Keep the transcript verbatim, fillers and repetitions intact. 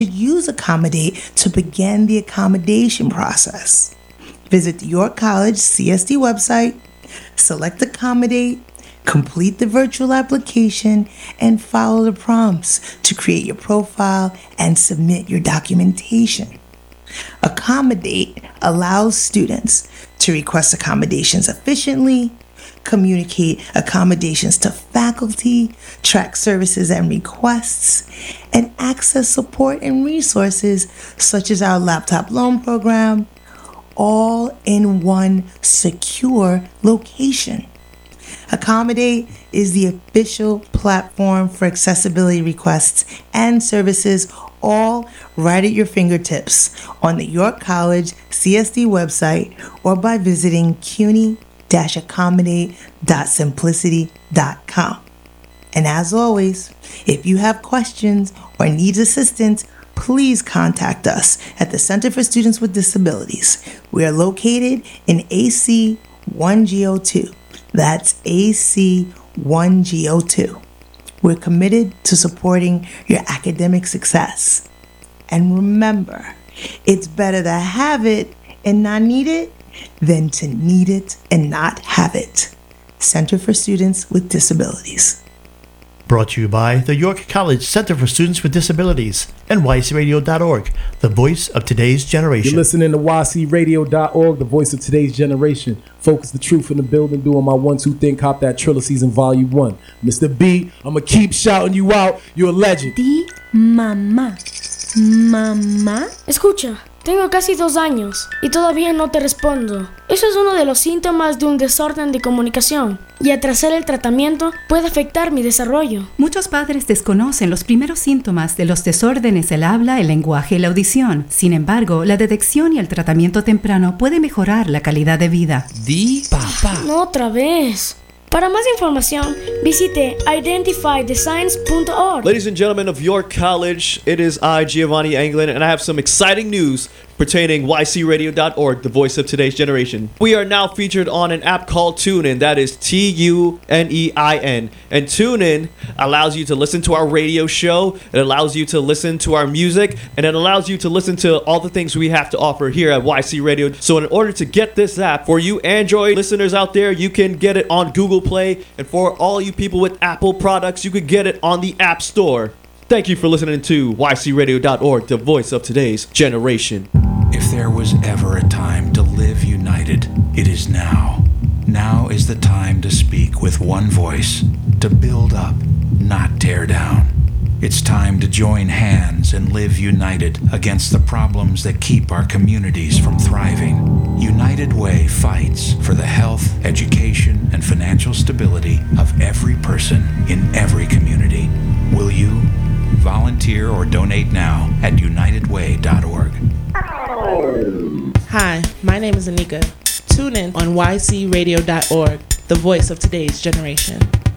use Accommodate to begin the accommodation process. Visit the York College C S D website, select Accommodate, complete the virtual application, and follow the prompts to create your profile and submit your documentation. Accommodate allows students to request accommodations efficiently, communicate accommodations to faculty, track services and requests, and access support and resources such as our laptop loan program, all in one secure location. Accommodate is the official platform for accessibility requests and services, all right at your fingertips on the York College C S D website or by visiting cuny dash accommodate dot simplicity dot com. And as always, if you have questions or need assistance, please contact us at the Center for Students with Disabilities. We are located in A C one G O two. That's A C one G O two. We're committed to supporting your academic success. And remember, it's better to have it and not need it than to need it and not have it. Center for Students with Disabilities. Brought to you by the York College Center for Students with Disabilities, N Y C radio dot org, the voice of today's generation. You're listening to Y C radio dot org, the voice of today's generation. Focus the truth in the building, doing my one, two, think, cop that Triller season volume one. Mister B, I'm going to keep shouting you out. You're a legend. Di mamá. Mamá. Escucha. Tengo casi dos años y todavía no te respondo. Eso es uno de los síntomas de un desorden de comunicación y atrasar el tratamiento puede afectar mi desarrollo. Muchos padres desconocen los primeros síntomas de los desórdenes del habla, el lenguaje y la audición. Sin embargo, la detección y el tratamiento temprano puede mejorar la calidad de vida. Di papá. No otra vez. Para más información, visite identify the signs dot org. Ladies and gentlemen of York College, it is I, Giovanni Anglin, and I have some exciting news pertaining Y C radio dot org, the voice of today's generation. We are now featured on an app called TuneIn, that is T U N E I N. And TuneIn allows you to listen to our radio show, it allows you to listen to our music, and it allows you to listen to all the things we have to offer here at Y C Radio. So in order to get this app, for you Android listeners out there, you can get it on Google Play, and for all you people with Apple products, you could get it on the App Store. Thank you for listening to Y C radio dot org, the voice of today's generation. If there was ever a time to live united, it is now. Now is the time to speak with one voice, to build up, not tear down. It's time to join hands and live united against the problems that keep our communities from thriving. United Way fights for the health, education, and financial stability of every person in every community. Will you? Volunteer or donate now at united way dot org. Hi, my name is Anika. Tune in on Y C radio dot org, the voice of today's generation.